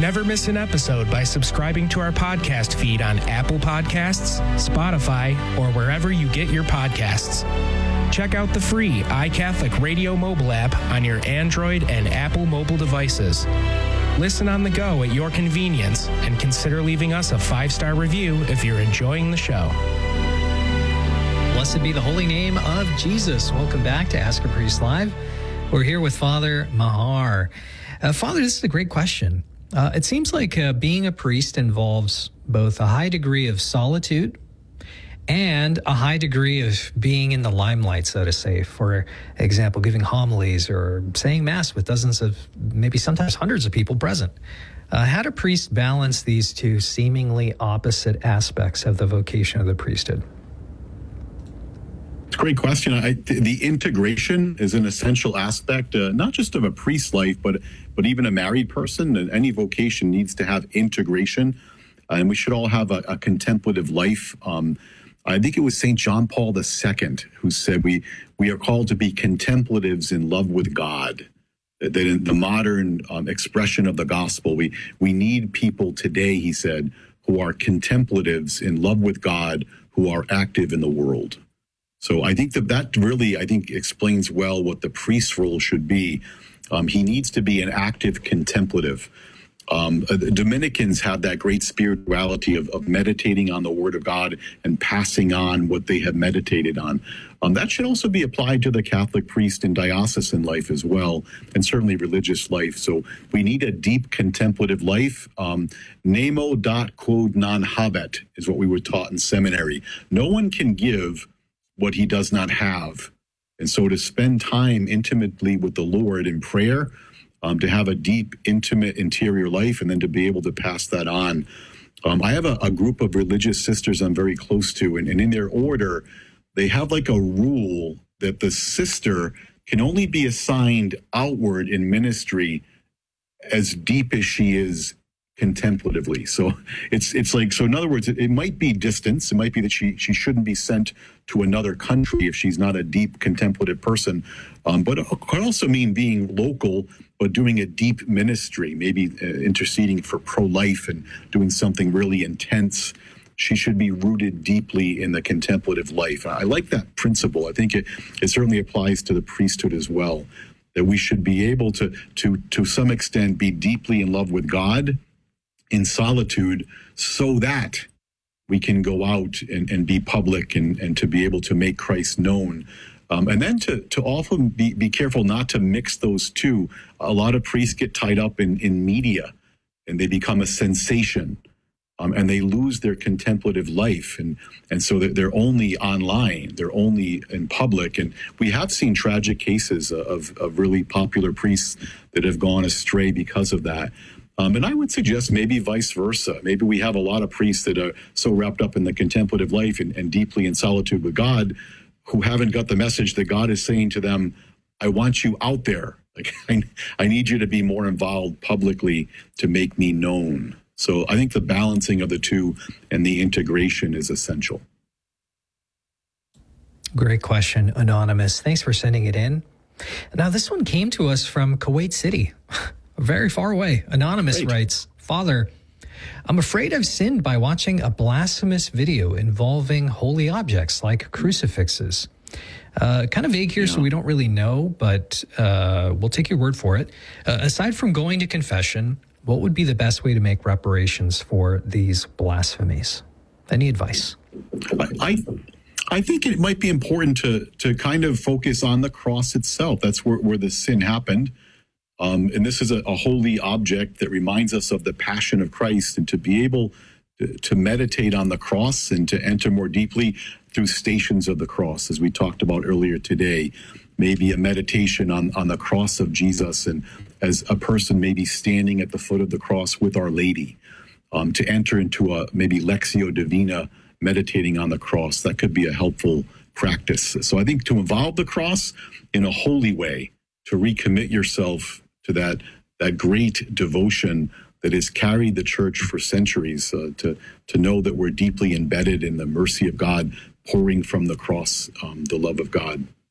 Never miss an episode by subscribing to our podcast feed on Apple Podcasts, Spotify, or wherever you get your podcasts. Check out the free iCatholic Radio mobile app on your Android and Apple mobile devices. Listen on the go at your convenience and consider leaving us a 5-star review if you're enjoying the show. Blessed be the holy name of Jesus. Welcome back to Ask a Priest Live. We're here with Father Mahar. Father, this is a great question. It seems like being a priest involves both a high degree of solitude and a high degree of being in the limelight, so to say. For example, giving homilies or saying Mass with dozens of, maybe sometimes hundreds of people present. How do priests balance these two seemingly opposite aspects of the vocation of the priesthood? It's a great question. The integration is an essential aspect, not just of a priest's life, but even a married person. And any vocation needs to have integration. And we should all have a contemplative life. I think it was St. John Paul II who said we are called to be contemplatives in love with God. That in the modern expression of the gospel, we need people today, he said, who are contemplatives in love with God, who are active in the world. So I think that really, explains well what the priest's role should be. He needs to be an active contemplative. The Dominicans have that great spirituality of meditating on the Word of God and passing on what they have meditated on. That should also be applied to the Catholic priest in diocesan life as well, and certainly religious life. So we need a deep contemplative life. Nemo dat quod non habet is what we were taught in seminary. No one can give what he does not have. And so to spend time intimately with the Lord in prayer, to have a deep, intimate interior life, and then to be able to pass that on. I have a group of religious sisters I'm very close to, and in their order, they have like a rule that the sister can only be assigned outward in ministry as deep as she is contemplatively. So it's like, so in other words, it might be distance. It might be that she shouldn't be sent to another country if she's not a deep contemplative person. But it could also mean being local, but doing a deep ministry, maybe interceding for pro-life and doing something really intense. She should be rooted deeply in the contemplative life. I like that principle. I think it certainly applies to the priesthood as well, that we should be able to some extent be deeply in love with God in solitude, so that we can go out and be public and to be able to make Christ known. And then to often be careful not to mix those two. A lot of priests get tied up in media, and they become a sensation, and they lose their contemplative life. And so they're only online, they're only in public. And we have seen tragic cases of really popular priests that have gone astray because of that. And I would suggest maybe vice versa. Maybe we have a lot of priests that are so wrapped up in the contemplative life and deeply in solitude with God, who haven't got the message that God is saying to them, I want you out there. Like, I need you to be more involved publicly to make me known. So I think the balancing of the two and the integration is essential. Great question, Anonymous. Thanks for sending it in. Now, this one came to us from Kuwait City. Very far away. Anonymous writes, Father, I'm afraid I've sinned by watching a blasphemous video involving holy objects like crucifixes. Kind of vague here, so we don't really know, but we'll take your word for it. Aside from going to confession, what would be the best way to make reparations for these blasphemies? Any advice? I think it might be important to kind of focus on the cross itself. That's where the sin happened. And this is a holy object that reminds us of the passion of Christ, and to be able to meditate on the cross and to enter more deeply through stations of the cross, as we talked about earlier today. Maybe a meditation on the cross of Jesus, and as a person maybe standing at the foot of the cross with Our Lady, to enter into a maybe Lectio Divina, meditating on the cross. That could be a helpful practice. So I think to involve the cross in a holy way, to recommit yourself to that great devotion that has carried the church for centuries, to know that we're deeply embedded in the mercy of God, pouring from the cross the love of God.